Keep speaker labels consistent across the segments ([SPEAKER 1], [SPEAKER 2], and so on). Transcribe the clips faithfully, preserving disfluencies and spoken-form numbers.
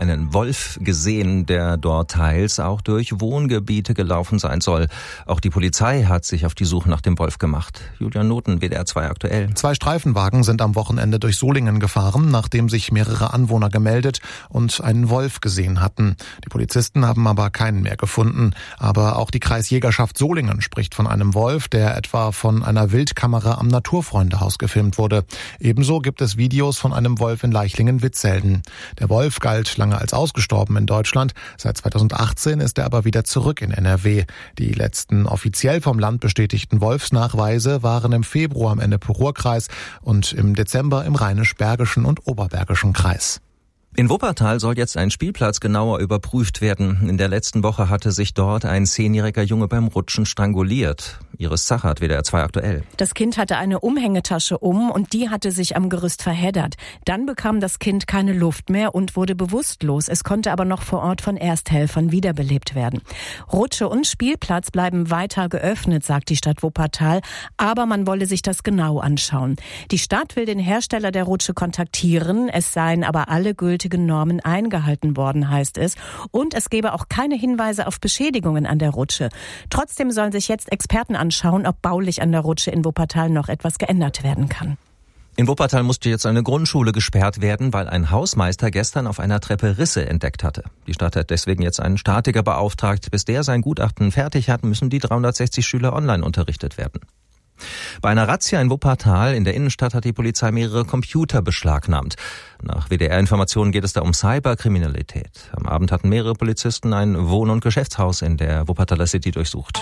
[SPEAKER 1] einen Wolf gesehen, der dort teils auch durch Wohngebiete gelaufen sein soll. Auch die Polizei hat sich auf die Suche nach dem Wolf gemacht. Julian Noten, W D R zwei aktuell.
[SPEAKER 2] Zwei Streifenwagen sind am Wochenende durch Solingen gefahren, nachdem sich mehrere Anwohner gemeldet und einen Wolf gesehen hatten. Die Polizisten haben aber keinen mehr gefunden. Aber auch die Kreisjägerschaft Solingen spricht von einem Wolf, der etwa von einer Wildkamera am Naturfreundehaus gefilmt wurde. Ebenso gibt es Videos von einem Wolf in Leichlingen-Witzselden. Der Wolf galt lange als ausgestorben in Deutschland. Seit zweitausendachtzehn ist er aber wieder zurück in N R W. Die letzten offiziell vom Land bestätigten Wolfsnachweise waren im Februar im Ennepe-Ruhr-Kreis und im Dezember im Rheinisch-Bergischen und Oberbergischen Kreis.
[SPEAKER 1] In Wuppertal soll jetzt ein Spielplatz genauer überprüft werden. In der letzten Woche hatte sich dort ein zehnjähriger Junge beim Rutschen stranguliert. Iris Zachert, W D R zwei aktuell.
[SPEAKER 3] Das Kind hatte eine Umhängetasche um und die hatte sich am Gerüst verheddert. Dann bekam das Kind keine Luft mehr und wurde bewusstlos. Es konnte aber noch vor Ort von Ersthelfern wiederbelebt werden. Rutsche und Spielplatz bleiben weiter geöffnet, sagt die Stadt Wuppertal. Aber man wolle sich das genau anschauen. Die Stadt will den Hersteller der Rutsche kontaktieren. Es seien aber alle gültigen Normen eingehalten worden, heißt es. Und es gebe auch keine Hinweise auf Beschädigungen an der Rutsche. Trotzdem sollen sich jetzt Experten anschauen, ob baulich an der Rutsche in Wuppertal noch etwas geändert werden kann.
[SPEAKER 1] In Wuppertal musste jetzt eine Grundschule gesperrt werden, weil ein Hausmeister gestern auf einer Treppe Risse entdeckt hatte. Die Stadt hat deswegen jetzt einen Statiker beauftragt. Bis der sein Gutachten fertig hat, müssen die dreihundertsechzig Schüler online unterrichtet werden. Bei einer Razzia in Wuppertal in der Innenstadt hat die Polizei mehrere Computer beschlagnahmt. Nach W D R-Informationen geht es da um Cyberkriminalität. Am Abend hatten mehrere Polizisten ein Wohn- und Geschäftshaus in der Wuppertaler City durchsucht.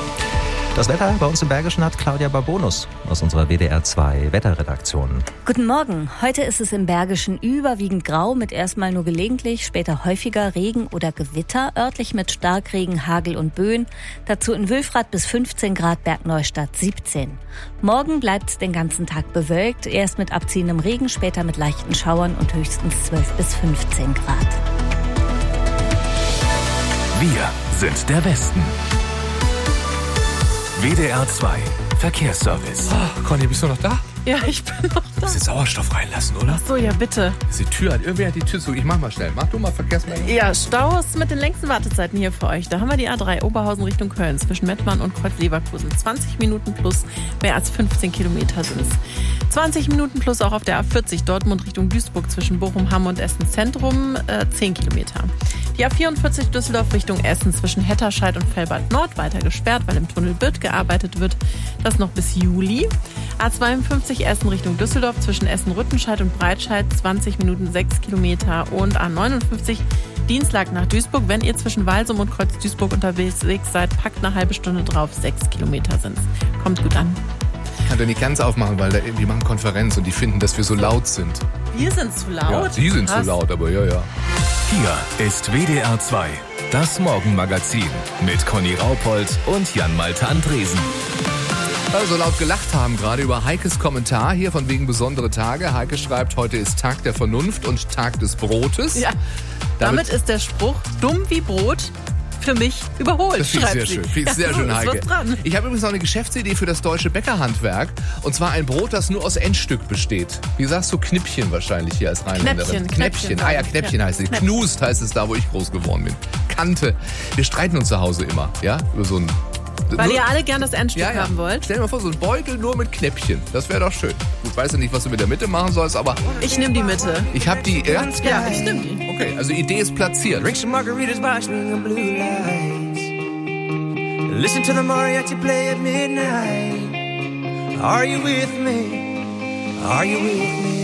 [SPEAKER 1] Das Wetter bei uns im Bergischen hat Claudia Barbonus aus unserer W D R zwei Wetterredaktion.
[SPEAKER 4] Guten Morgen. Heute ist es im Bergischen überwiegend grau mit erstmal nur gelegentlich, später häufiger Regen oder Gewitter, örtlich mit Starkregen, Hagel und Böen. Dazu in Wülfrath bis fünfzehn Grad, Bergneustadt siebzehn. Morgen bleibt es den ganzen Tag bewölkt, erst mit abziehendem Regen, später mit leichten Schauern und höchstens zwölf bis fünfzehn Grad.
[SPEAKER 5] Wir sind der Westen. W D R zwei Verkehrsservice.
[SPEAKER 6] Oh, Conny, bist du noch da?
[SPEAKER 3] Ja, ich bin noch da.
[SPEAKER 6] Du musst den Sauerstoff reinlassen, oder?
[SPEAKER 3] Ach so, ja bitte.
[SPEAKER 6] Ist die Tür, hat irgendwer die Tür zu. Ich mach mal schnell. Mach du mal Verkehrsmeldung.
[SPEAKER 3] Ja, Staus mit den längsten Wartezeiten hier für euch. Da haben wir die A drei Oberhausen Richtung Köln zwischen Mettmann und Kreuz Leverkusen. zwanzig Minuten plus, mehr als fünfzehn Kilometer sind es. zwanzig Minuten plus auch auf der A vierzig Dortmund Richtung Duisburg zwischen Bochum, Hamm und Essen Zentrum, äh, zehn Kilometer. Die A vierundvierzig Düsseldorf Richtung Essen zwischen Hetterscheid und Fellbad Nord weiter gesperrt, weil im Tunnel Bütt gearbeitet wird. Das noch bis Juli. A zweiundfünfzig Essen Richtung Düsseldorf zwischen Essen-Rüttenscheid und Breitscheid zwanzig Minuten, sechs Kilometer. Und A neunundfünfzig Dienstlag nach Duisburg. Wenn ihr zwischen Walsum und Kreuz Duisburg unterwegs seid, packt eine halbe Stunde drauf. sechs Kilometer sind's. Kommt gut an.
[SPEAKER 6] Ich kann doch nicht ganz aufmachen, weil da, die machen Konferenz und die finden, dass wir so laut sind.
[SPEAKER 3] Wir sind zu laut?
[SPEAKER 6] Ja, sie sind
[SPEAKER 3] Krass.
[SPEAKER 6] zu laut, aber ja, ja.
[SPEAKER 5] Hier ist W D R zwei, das Morgenmagazin mit Conny Raupold und Jan-Malte Andresen.
[SPEAKER 6] Also laut gelacht haben gerade über Heikes Kommentar hier von wegen besondere Tage. Heike schreibt, heute ist Tag der Vernunft und Tag des Brotes.
[SPEAKER 3] Ja, damit, damit ist der Spruch dumm wie Brot für mich überholt.
[SPEAKER 6] Das finde ich sehr schön. Finde ich sehr schön, Heike. Ich habe übrigens noch eine Geschäftsidee für das deutsche Bäckerhandwerk. Und zwar ein Brot, das nur aus Endstück besteht. Wie sagst du, Knippchen wahrscheinlich hier als Rheinländerin?
[SPEAKER 3] Knäppchen. Knäppchen.
[SPEAKER 6] Knäppchen. Ah ja, Knäppchen heißt es. Knust heißt es da, wo ich groß geworden bin. Kante. Wir streiten uns zu Hause immer, ja, über so ein...
[SPEAKER 3] Weil ihr alle gern das Endstück ja, ja. haben wollt.
[SPEAKER 6] Stell dir mal vor, so ein Beutel nur mit Knäppchen. Das wäre doch schön. Gut, weiß ja nicht, was du mit der Mitte machen sollst, aber...
[SPEAKER 3] Ich nehme die Mitte.
[SPEAKER 6] Ich hab die... Ja,
[SPEAKER 3] ja ich nehme die.
[SPEAKER 6] Okay, also Idee ist platziert.
[SPEAKER 7] Drink some margaritas by swinging blue lights. Listen to the mariachi play at midnight. Are you with me? Are you with me?